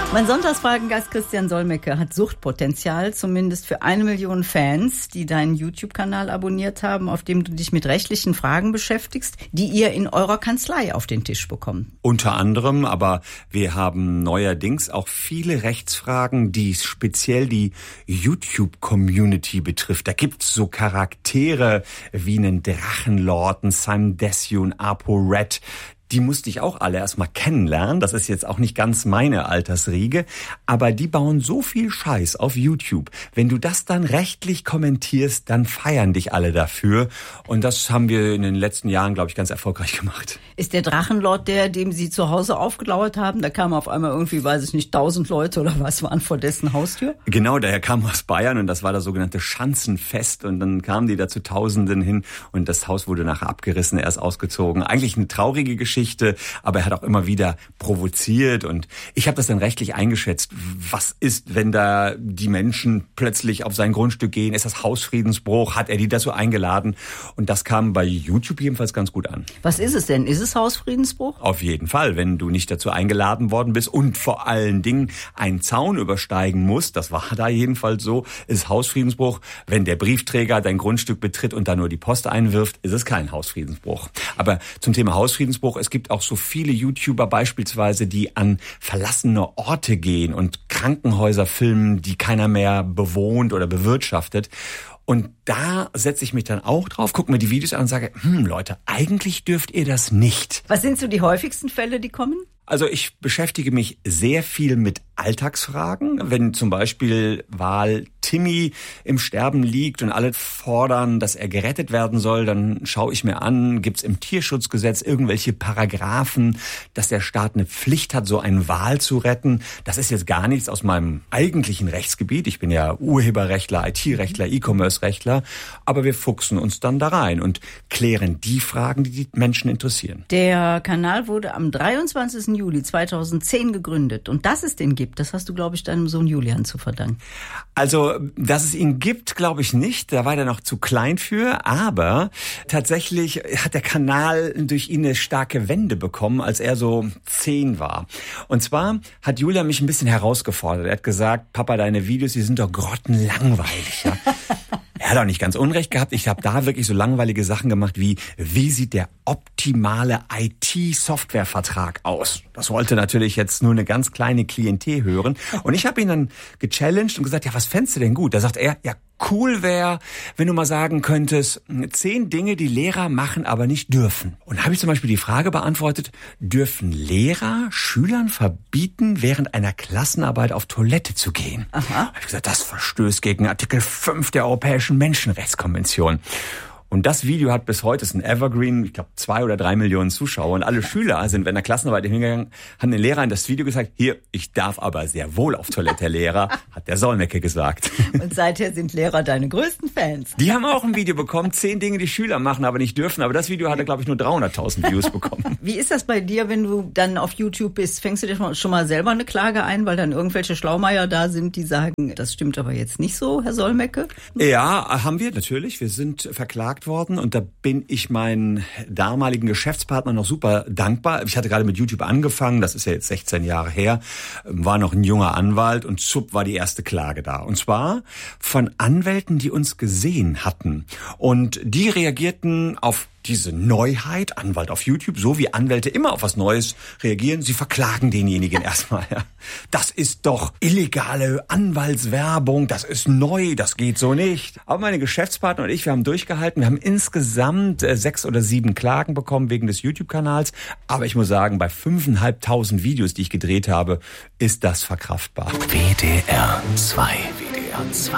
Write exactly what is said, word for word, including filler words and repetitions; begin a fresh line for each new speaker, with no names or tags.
Mein Sonntagsfragengast Christian Solmecke hat Suchtpotenzial, zumindest für eine Million Fans, die deinen YouTube-Kanal abonniert haben, auf dem du dich mit rechtlichen Fragen beschäftigst, die ihr in eurer Kanzlei auf den Tisch bekommt.
Unter anderem, aber wir haben neuerdings auch viele Rechtsfragen, die speziell die YouTube-Community betrifft. Da gibt's so Charaktere wie einen Drachenlord, einen Simon Desue, einen ApoRed. Die musste ich auch alle erstmal kennenlernen. Das ist jetzt auch nicht ganz meine Altersriege. Aber die bauen so viel Scheiß auf YouTube. Wenn du das dann rechtlich kommentierst, dann feiern dich alle dafür. Und das haben wir in den letzten Jahren, glaube ich, ganz erfolgreich gemacht.
Ist der Drachenlord der, dem Sie zu Hause aufgelauert haben? Da kamen auf einmal irgendwie, weiß ich nicht, tausend Leute oder was waren vor dessen Haustür?
Genau, der kam aus Bayern und das war das sogenannte Schanzenfest. Und dann kamen die da zu Tausenden hin und das Haus wurde nachher abgerissen, er ist ausgezogen. Eigentlich eine traurige Geschichte. Aber er hat auch immer wieder provoziert und ich habe das dann rechtlich eingeschätzt. Was ist, wenn da die Menschen plötzlich auf sein Grundstück gehen? Ist das Hausfriedensbruch? Hat er die dazu eingeladen? Und das kam bei YouTube jedenfalls ganz gut an.
Was ist es denn? Ist es Hausfriedensbruch?
Auf jeden Fall, wenn du nicht dazu eingeladen worden bist und vor allen Dingen einen Zaun übersteigen musst, das war da jedenfalls so, ist Hausfriedensbruch. Wenn der Briefträger dein Grundstück betritt und da nur die Post einwirft, ist es kein Hausfriedensbruch. Aber zum Thema Hausfriedensbruch, es gibt auch so viele YouTuber beispielsweise, die an verlassene Orte gehen und Krankenhäuser filmen, die keiner mehr bewohnt oder bewirtschaftet. Und da setze ich mich dann auch drauf, gucke mir die Videos an und sage, hm Leute, eigentlich dürft ihr das nicht.
Was sind so die häufigsten Fälle, die kommen?
Also ich beschäftige mich sehr viel mit Alltagsfragen. Wenn zum Beispiel Wal Timmy im Sterben liegt und alle fordern, dass er gerettet werden soll, dann schaue ich mir an, gibt es im Tierschutzgesetz irgendwelche Paragraphen, dass der Staat eine Pflicht hat, so einen Wal zu retten. Das ist jetzt gar nichts aus meinem eigentlichen Rechtsgebiet. Ich bin ja Urheberrechtler, I T-Rechtler, E-Commerce-Rechtler. Aber wir fuchsen uns dann da rein und klären die Fragen, die die Menschen interessieren.
Der Kanal wurde am dreiundzwanzigsten Juli zweitausendzehn gegründet. Und dass es den gibt, das hast du, glaube ich, deinem Sohn Julian zu verdanken.
Also, dass es ihn gibt, glaube ich nicht. Da war er noch zu klein für. Aber tatsächlich hat der Kanal durch ihn eine starke Wende bekommen, als er so zehn war. Und zwar hat Julian mich ein bisschen herausgefordert. Er hat gesagt, Papa, deine Videos, die sind doch grottenlangweilig. Ja? Er hat auch nicht ganz Unrecht gehabt. Ich habe da wirklich so langweilige Sachen gemacht wie, wie sieht der optimale I T-Softwarevertrag aus? Das wollte natürlich jetzt nur eine ganz kleine Klientel hören. Und ich habe ihn dann gechallenged und gesagt, ja, was fändest du denn gut? Da sagt er, ja, cool wäre, wenn du mal sagen könntest, zehn Dinge, die Lehrer machen, aber nicht dürfen. Und da habe ich zum Beispiel die Frage beantwortet, dürfen Lehrer Schülern verbieten, während einer Klassenarbeit auf Toilette zu gehen? Aha. Da habe ich gesagt, das verstößt gegen Artikel fünf der Europäischen Menschenrechtskonvention. Und das Video hat bis heute, ist ein Evergreen, ich glaube zwei oder drei Millionen Zuschauer. Und alle Schüler sind während der Klassenarbeit hingegangen, haben den Lehrer in das Video gesagt, hier, ich darf aber sehr wohl auf Toilette, Lehrer, hat der Solmecke gesagt.
Und seither sind Lehrer deine größten Fans.
Die haben auch ein Video bekommen, zehn Dinge, die Schüler machen, aber nicht dürfen. Aber das Video hatte, glaube ich, nur dreihunderttausend Views bekommen.
Wie ist das bei dir, wenn du dann auf YouTube bist? Fängst du dir schon mal selber eine Klage ein, weil dann irgendwelche Schlaumeier da sind, die sagen, das stimmt aber jetzt nicht so, Herr Solmecke?
Ja, haben wir natürlich. Wir sind verklagt worden und da bin ich meinen damaligen Geschäftspartner noch super dankbar. Ich hatte gerade mit YouTube angefangen, das ist ja jetzt sechzehn Jahre her, war noch ein junger Anwalt und zupp war die erste Klage da. Und zwar von Anwälten, die uns gesehen hatten. Und die reagierten auf diese Neuheit, Anwalt auf YouTube, so wie Anwälte immer auf was Neues reagieren, sie verklagen denjenigen erstmal. Ja. Das ist doch illegale Anwaltswerbung, das ist neu, das geht so nicht. Aber meine Geschäftspartner und ich, wir haben durchgehalten, wir haben insgesamt äh, sechs oder sieben Klagen bekommen wegen des YouTube-Kanals. Aber ich muss sagen, bei fünfeinhalbtausend Videos, die ich gedreht habe, ist das verkraftbar.
W D R zwei. W D R zwei.